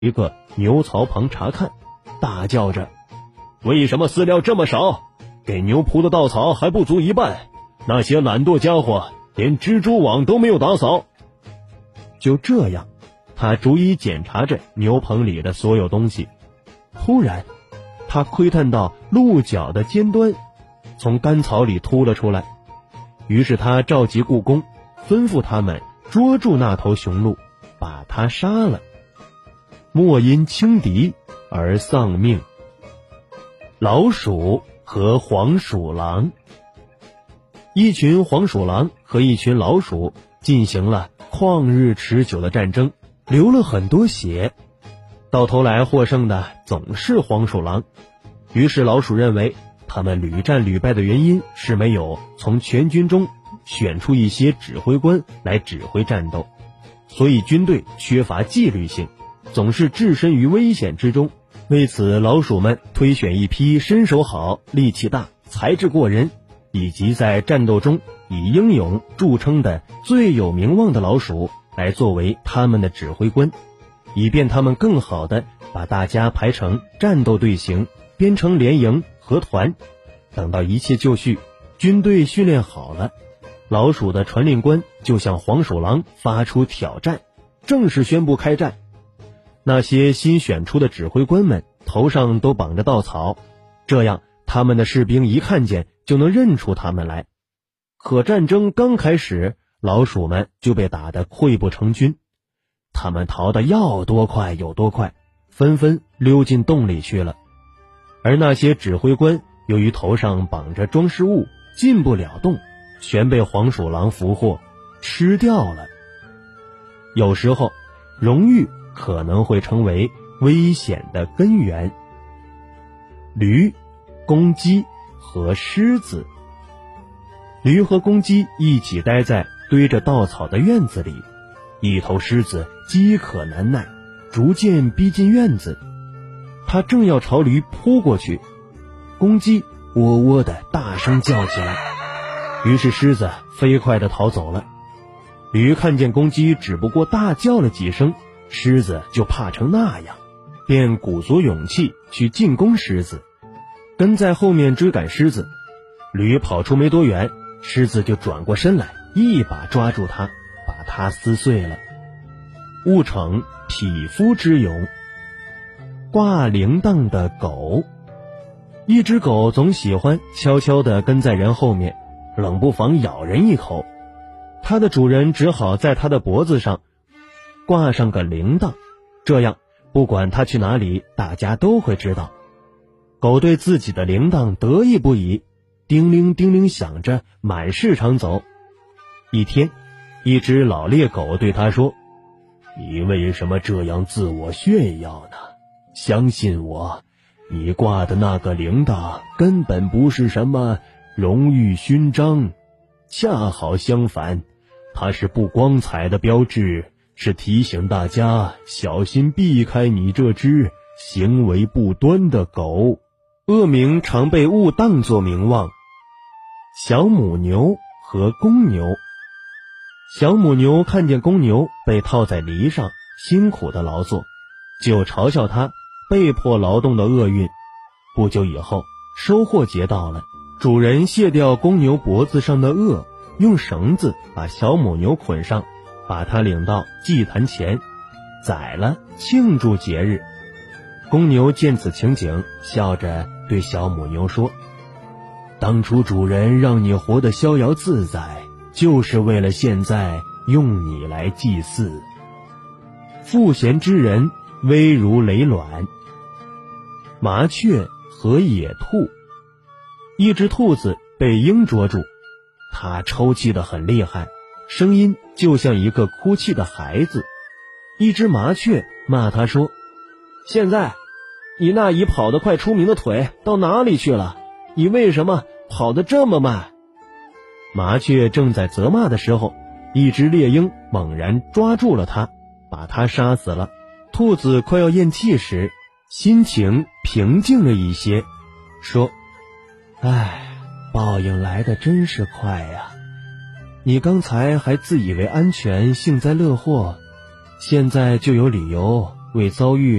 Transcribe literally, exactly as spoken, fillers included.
一个牛槽旁查看，大叫着：为什么饲料这么少？给牛铺的稻草还不足一半，那些懒惰家伙连蜘蛛网都没有打扫。就这样，他逐一检查着牛棚里的所有东西。忽然，他窥探到鹿角的尖端从干草里凸了出来，于是他召集雇工，吩咐他们捉住那头雄鹿，把它杀了。莫因轻敌而丧命。老鼠和黄鼠狼。一群黄鼠狼和一群老鼠进行了旷日持久的战争，流了很多血，到头来获胜的总是黄鼠狼。于是老鼠认为他们屡战屡败的原因是没有从全军中选出一些指挥官来指挥战斗，所以军队缺乏纪律性，总是置身于危险之中。为此，老鼠们推选一批身手好、力气大、才智过人，以及在战斗中以英勇著称的最有名望的老鼠来作为他们的指挥官，以便他们更好地把大家排成战斗队形，编成连营和团。等到一切就绪，军队训练好了，老鼠的传令官就向黄鼠狼发出挑战，正式宣布开战。那些新选出的指挥官们头上都绑着稻草，这样他们的士兵一看见就能认出他们来。可战争刚开始，老鼠们就被打得溃不成军，他们逃得要多快有多快，纷纷溜进洞里去了。而那些指挥官由于头上绑着装饰物，进不了洞，全被黄鼠狼俘获吃掉了。有时候荣誉可能会成为危险的根源。驴、公鸡和狮子。驴和公鸡一起待在堆着稻草的院子里，一头狮子饥渴难耐，逐渐逼近院子。它正要朝驴扑过去，公鸡喔喔地大声叫起来，于是狮子飞快地逃走了。驴看见公鸡只不过大叫了几声，狮子就怕成那样，便鼓足勇气去进攻狮子，跟在后面追赶狮子。驴跑出没多远，狮子就转过身来，一把抓住它，把它撕碎了。勿逞匹夫之勇。挂铃铛的狗。一只狗总喜欢悄悄地跟在人后面，冷不防咬人一口，它的主人只好在它的脖子上挂上个铃铛，这样不管它去哪里，大家都会知道。狗对自己的铃铛得意不已，叮铃叮铃响着满市场走。一天，一只老猎狗对他说：你为什么这样自我炫耀呢？相信我，你挂的那个铃铛根本不是什么荣誉勋章，恰好相反，它是不光彩的标志，是提醒大家小心避开你这只行为不端的狗。恶名常被误当作名望。小母牛和公牛。小母牛看见公牛被套在犁上，辛苦的劳作，就嘲笑它被迫劳动的厄运。不久以后，收获节到了，主人卸掉公牛脖子上的轭，用绳子把小母牛捆上，把它领到祭坛前宰了，庆祝节日。公牛见此情景，笑着对小母牛说：当初主人让你活得逍遥自在，就是为了现在用你来祭祀。负闲之人危如累卵。麻雀和野兔。一只兔子被鹰捉住，它抽泣得很厉害，声音就像一个哭泣的孩子。一只麻雀骂它说：现在你那已跑得快出名的腿到哪里去了？你为什么跑得这么慢？麻雀正在责骂的时候，一只猎鹰猛然抓住了它，把它杀死了。兔子快要咽气时，心情平静了一些，说：唉，报应来得真是快呀！你刚才还自以为安全，幸灾乐祸，现在就有理由为遭遇